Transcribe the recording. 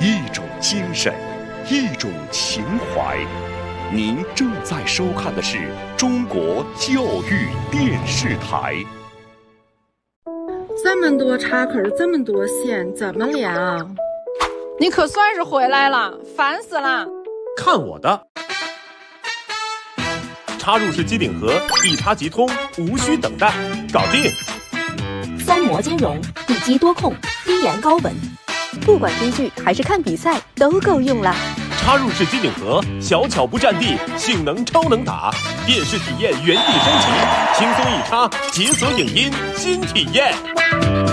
一种精神，一种情怀。您正在收看的是中国教育电视台。 这么多插口，这么多线，怎么量？ 你可算是回来了，烦死了！ 看我的！插入式机顶盒，一插即通，无需等待，搞定！ 三模兼容，一机多控，低盐高稳，不管追剧还是看比赛都够用了。 插入式机顶盒，小巧不占地，性能超能打，电视体验原地升级，轻松一插，解锁影音新体验。